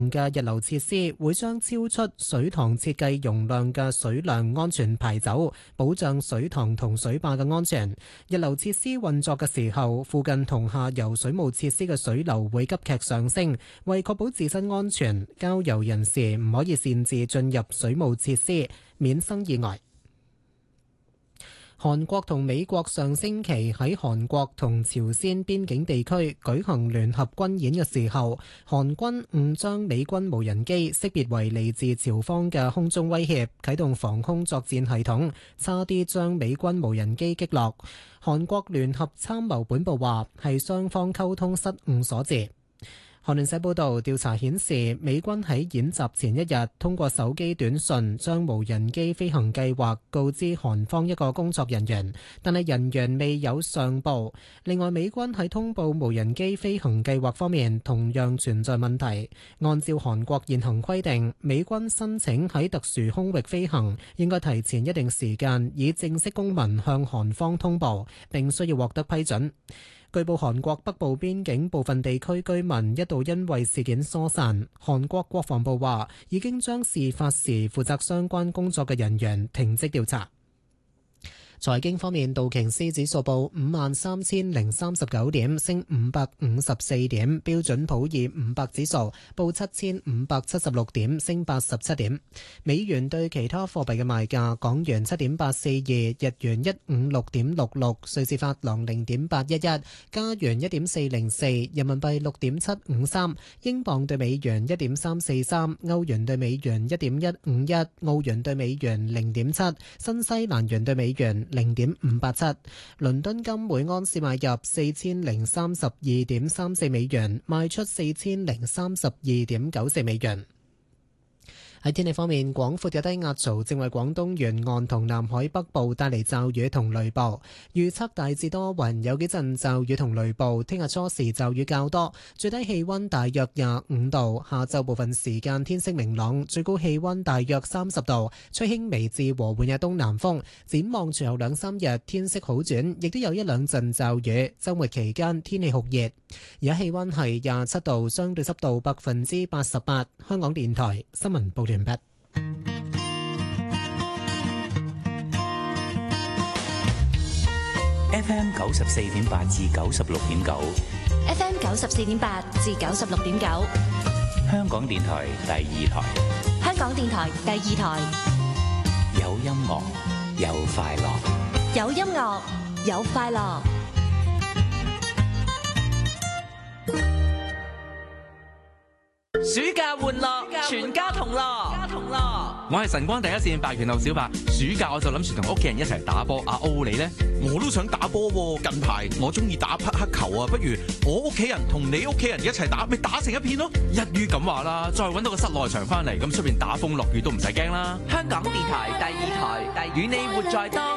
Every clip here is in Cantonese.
嘅溢流設施會將超出水塘設計容量嘅水量安全排走，保障水塘同水壩嘅安全。溢流設施運作嘅時候，附近同下游水務設施嘅水流會急劇上升，為確保自身安全，郊遊人士唔可以擅自進入水務設施，免生意外。韓國同美國上星期喺韓國同朝鮮邊境地區舉行聯合軍演嘅時候，韓軍誤將美軍無人機識別為嚟自朝方嘅空中威脅，啟動防空作戰系統，差啲將美軍無人機擊落。韓國聯合參謀本部話係雙方溝通失誤所致。韓聯社報導，調查顯示美軍喺演習前一日通過手機短訊將無人機飛行計劃告知韓方一個工作人員，但係人員未有上報。另外，美軍喺通報無人機飛行計劃方面同樣存在問題。按照韓國現行規定，美軍申請喺特殊空域飛行應該提前一定時間以正式公文向韓方通報，並需要獲得批准。據報，韓國北部邊境部分地區居民一度因為事件疏散。韓國國防部話已經將事發時負責相關工作嘅人員停職調查。財經方面，道瓊斯指數報53,039點，升554點；標準普爾500指數報7,576點，升87點。美元對其他貨幣嘅賣價：港元7.842，日元156.66，瑞士法郎0.811，加元1.404，人民幣6.753，英鎊對美元1.343，歐元對美元1.151，澳元對美元0.7，新西蘭元對美元0.587，倫敦金每安士買入4032.34美元，賣出4032.94美元。喺天氣方面，廣闊嘅低壓槽正為廣東沿岸同南海北部帶嚟驟雨同雷暴。預測大致多雲，有幾陣驟雨同雷暴。聽日初時驟雨較多，最低氣溫大約25度。下晝部分時間天色明朗，最高氣溫大約30度，吹輕微至和緩嘅東南風。展望隨後2-3日天色好轉，亦都有一兩陣驟雨。週末期間天氣酷熱。而家氣溫係27度，相對濕度88%。香港電台新聞報道完畢。 FM 94.8至96.9 ，FM 94.8至96.9， 香港電台第二台， 香港電台第二台， 有音樂有快樂， 有音樂有快樂。 暑假玩樂，全家同樂。 我係晨光第一線白拳路小白，暑假我就諗住同屋企人一齊打波。阿歐你呢？ 我都想打波喎，近排我中意打匹克球啊，不如我屋企人同你屋企人一齊打，咪打成一片咯。 一於咁話啦，再揾到個室內場翻嚟，咁出邊打風落雨都唔使驚啦。 香港電台第二台，與你活在當。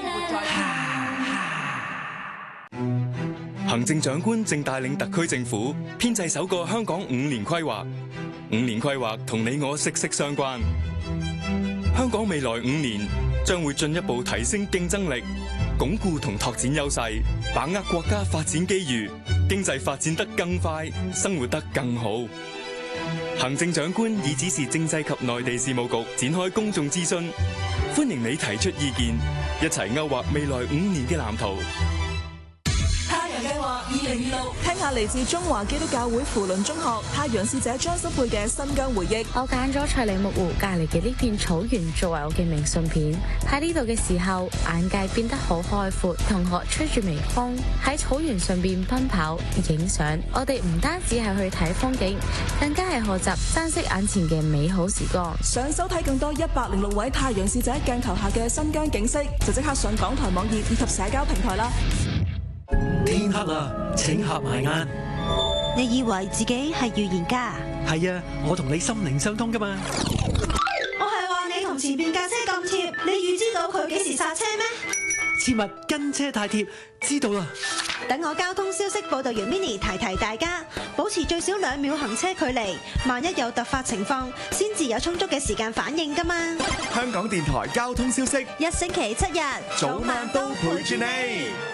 行政長官正帶領特區政府編製首個香港5年規劃，5年規劃同你我息息相關。香港未來5年將會進一步提升競爭力，鞏固同拓展優勢，把握國家發展機遇，經濟發展得更快，生活得更好。行政長官已指示政制及內地事務局展開公眾諮詢，歡迎你提出意見，一齊勾畫未來5年嘅藍圖。 計劃2026，聽下嚟自中華基督教會扶輪中學太陽使者張心佩嘅新疆回憶。 我揀咗翠梨木湖隔籬嘅呢片草原作為我嘅明信片。喺呢度嘅時候，眼界變得好開闊。同學吹住微風喺草原上邊奔跑影相。我哋唔單止係去睇風景，更加係學習珍惜眼前嘅美好時光。 想收睇更多106位太陽使者鏡頭下嘅新疆景色，就即刻上港台網頁以及社交平台啦。 天黑啦，請合埋眼。 你以為自己係預言家？ 係啊，我同你心靈相通噶嘛。 我係話你同前邊架車咁貼，你預知到佢幾時剎車咩？ 切勿跟車太貼，知道啦。 等我交通消息報道員 Mini 提大家，保持最少2秒行車距離，萬一有突發情況，先至有充足嘅時間反應噶嘛。 香港電台交通消息， 1星期7日， 早晚都陪住你。